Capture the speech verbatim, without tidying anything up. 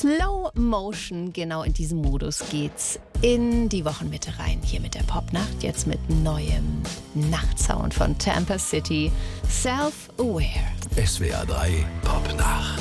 Slow Motion, genau in diesem Modus geht's in die Wochenmitte rein. Hier mit der Popnacht, jetzt mit neuem Nachtsound von Tampa City. Self-Aware. S W R drei Popnacht.